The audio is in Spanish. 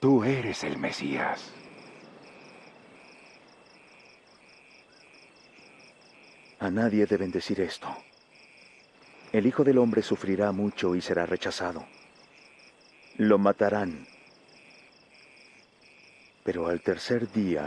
Tú eres el Mesías. A nadie deben decir esto. El Hijo del Hombre sufrirá mucho y será rechazado. Lo matarán. Pero al tercer día